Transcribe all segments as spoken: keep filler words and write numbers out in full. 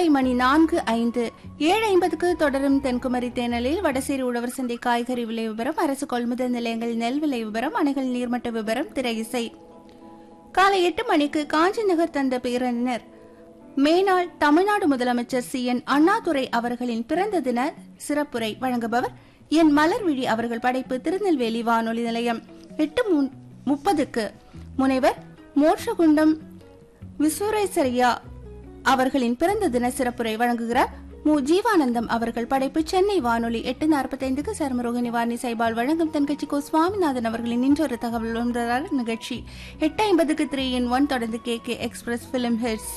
மாலை மணி நான்கு ஐந்து ஏழு ஐம்பதுக்கு தொடரும் தென்குமரி தேனலில் வடசேரி உழவர் சந்தை காய்கறி விலை விவரம், அரசு கொள்முதல் நிலையங்கள் நெல் விலை விவரம், அணைகள் நீர்மட்ட விவரம், திரை இசை. காலை எட்டு மணிக்கு காஞ்சி நகர் தந்த பேரறிஞர் மேனாள் தமிழ்நாடு முதலமைச்சர் சி என் அண்ணாதுரை அவர்களின் பிறந்த தின சிறப்புரை வழங்குபவர் என் மலர்விழி அவர்கள். படைப்பு திருநெல்வேலி வானொலி நிலையம். எட்டு முப்பதுக்கு முனைவர் மோட்சகுண்டம் விஸ்வரேசரியா அவர்களின் பிறந்த தின சிறப்புரை வழங்குகிறார் மு ஜீவானந்தம் அவர்கள். படைப்பு சென்னை வானொலி. எட்டு நாற்பத்தைந்துக்கு சர்மரோக நிவாரணி சைபால் வழங்கும் தென்கட்சி கோ சுவாமிநாதன் அவர்களின் இன்றொரு தகவல் ஒன்றார் நிகழ்ச்சி. எட்டு ஐம்பதுக்கு த்ரீ இன் ஒன் தொடர்ந்து K K express film hits.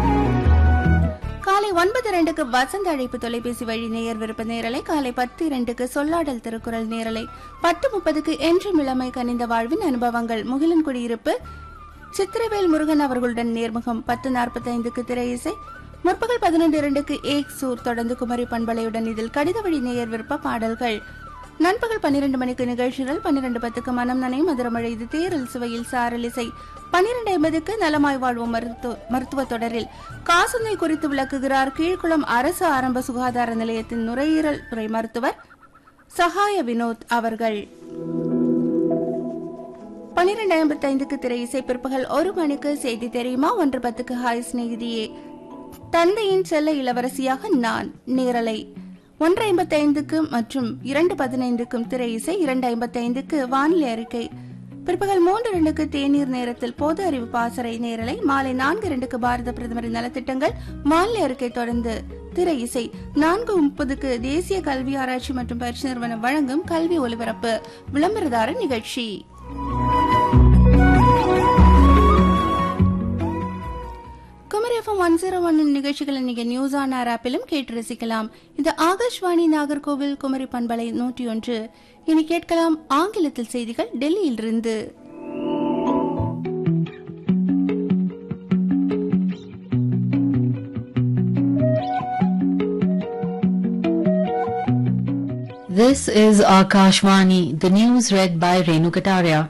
காலை ஒன்பது இரண்டுக்கு வசந்த அழைப்பு தொலைபேசி வழி நேயர் விருப்ப நேரலை. காலை பத்து இரண்டுக்கு சொல்லாடல் திருக்குறள் நேரலை. பத்து முப்பதுக்கு என்றும் இளமை கனிந்த வாழ்வின் அனுபவங்கள் முகிலன் குடியிருப்பு சித்திரவேல் முருகன் அவர்களுடன் நேர்முகம். பத்து நாற்பத்தி ஐந்துக்கு திரை இசை. முற்பகல் பதினொன்று இரண்டுக்கு ஏக் சூர் தொடர்ந்து குமரி பண்பலையுடன் இதில் கடித வழி நேயர் விருப்ப பாடல்கள். நண்பகல் பன்னிரண்டு மணிக்கு நிகழ்ச்சிகள். பன்னிரண்டு பத்துக்கு மனம் நனை மதுரமழை இது தேரல் சுவையில் சாரல் இசை. பன்னிரண்டு ஐம்பதுக்கு நலமாய் வாழ்வோம் மருத்துவ தொடரில் காசநோய் குறித்து விளக்குகிறார் கீழ்குளம் அரசு ஆரம்ப சுகாதார நிலையத்தின் நுரையீரல் துறை மருத்துவர் சகாய வினோத் அவர்கள். பன்னிரண்டு ஐம்பத்தி ஐந்துக்கு திரை இசை. பிற்பகல் ஒரு மணிக்கு செய்தி தெரியுமா, ஒன்று பத்துக்கு ஹாய் சிநேகிதியே தந்தையின் செல்ல இளவரசியாக நான் நேரலை. ஒன்று ஐம்பத்தி ஐந்துக்கு மற்றும் இரண்டு பதினைந்துக்கும் திரை இசை. இரண்டு ஐம்பத்தி ஐந்துக்கு வானிலை அறிக்கை. பிற்பகல் மூன்று இரண்டுக்கு தேநீர் நேரத்தில் பொது அறிவு பாசறை நேரலை. மாலை நான்கு இரண்டுக்கு பாரத பிரதமரின் நலத்திட்டங்கள் வானிலை அறிக்கை தொடர்ந்து திரை இசை. நான்கு முப்பதுக்கு தேசிய கல்வி ஆராய்ச்சி மற்றும் பயிற்சி நிறுவனம் வழங்கும் கல்வி ஒலிபரப்பு விளம்பரதார நிகழ்ச்சி. Kumari FM one zero one நிகழ்ச்சிகளை நீங்க நியூஸ் ஆன் ஏர் ஆப்பிலும் கேட்டு ரசிக்கலாம். இது ஆகாஷ்வாணி நாகர்கோவில் குமரி பண்பலை நூற்றி ஒன்று. இனி கேட்கலாம் ஆங்கிலத்தில் செய்திகள் டெல்லியில் இருந்து. This is Akashvani, the news read by Renu Kataria.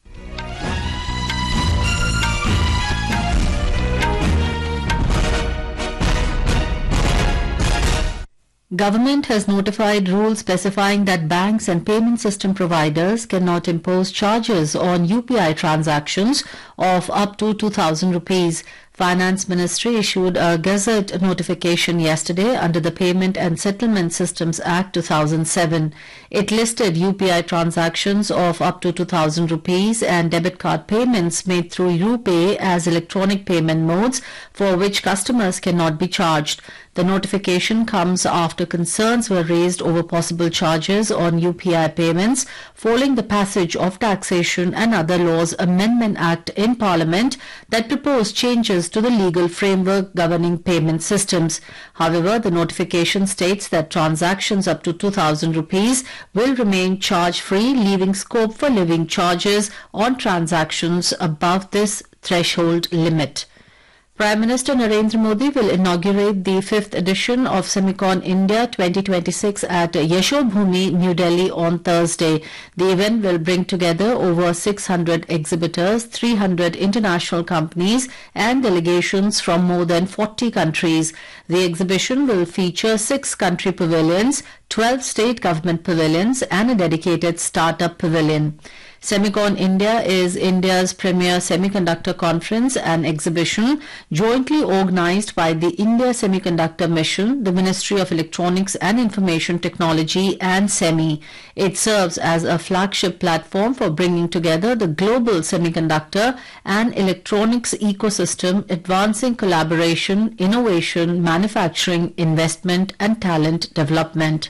Government has notified rules specifying that banks and payment system providers cannot impose charges on U P I transactions of up to two thousand rupees. Finance Ministry issued a gazette notification yesterday under the Payment and Settlement Systems Act two thousand seven. It listed U P I transactions of up to two thousand rupees and debit card payments made through RuPay as electronic payment modes for which customers cannot be charged. The notification comes after concerns were raised over possible charges on U P I payments following the passage of Taxation and Other Laws Amendment Act in Parliament that proposed changes to the legal framework governing payment systems. However, the notification states that transactions up to two thousand rupees will remain charge-free, leaving scope for living charges on transactions above this threshold limit. Prime Minister Narendra Modi will inaugurate the fifth edition of Semicon India twenty twenty-six at Yashobhoomi, New Delhi on Thursday. The event will bring together over six hundred exhibitors, three hundred international companies and delegations from more than forty countries. The exhibition will feature six country pavilions, twelve state government pavilions and a dedicated startup pavilion. Semicon India is India's premier semiconductor conference and exhibition jointly organized by the India Semiconductor Mission, the Ministry of Electronics and Information Technology and SEMI. It serves as a flagship platform for bringing together the global semiconductor and electronics ecosystem, advancing collaboration, innovation, manufacturing, investment and talent development.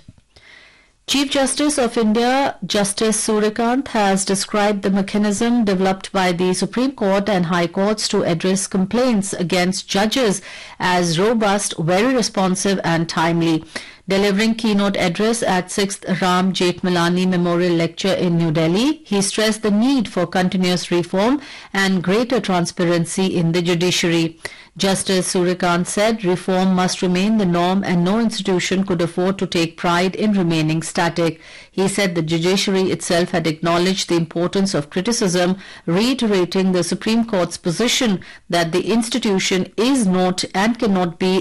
Chief Justice of India, Justice Suryakant, has described the mechanism developed by the Supreme Court and High Courts to address complaints against judges as robust, very responsive and timely. Delivering keynote address at sixth Ram Jethmalani Memorial Lecture in New Delhi, he stressed the need for continuous reform and greater transparency in the judiciary. Justice Suryakant said reform must remain the norm and no institution could afford to take pride in remaining static. He said the judiciary itself had acknowledged the importance of criticism, reiterating the Supreme Court's position that the institution is not and cannot be